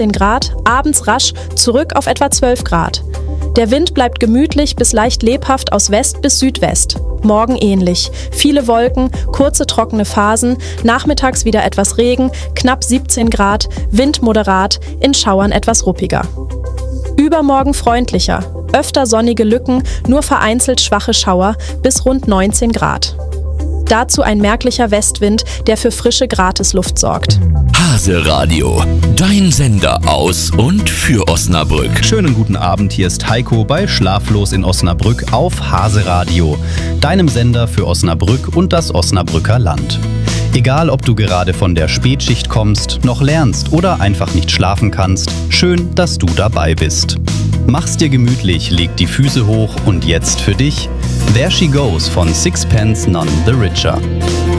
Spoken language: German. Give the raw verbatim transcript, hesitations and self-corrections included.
Grad, abends rasch zurück auf etwa zwölf Grad. Der Wind bleibt gemütlich bis leicht lebhaft aus West bis Südwest. Morgen ähnlich. Viele Wolken, kurze trockene Phasen, nachmittags wieder etwas Regen, knapp siebzehn Grad, Wind moderat, in Schauern etwas ruppiger. Übermorgen freundlicher, öfter sonnige Lücken, nur vereinzelt schwache Schauer bis rund neunzehn Grad. Dazu ein merklicher Westwind, der für frische Gratisluft sorgt. Hase Radio, dein Sender aus und für Osnabrück. Schönen guten Abend, hier ist Heiko bei Schlaflos in Osnabrück auf Hase Radio, deinem Sender für Osnabrück und das Osnabrücker Land. Egal, ob du gerade von der Spätschicht kommst, noch lernst oder einfach nicht schlafen kannst, schön, dass du dabei bist. Mach's dir gemütlich, leg die Füße hoch und jetzt für dich There She Goes von Sixpence None the Richer.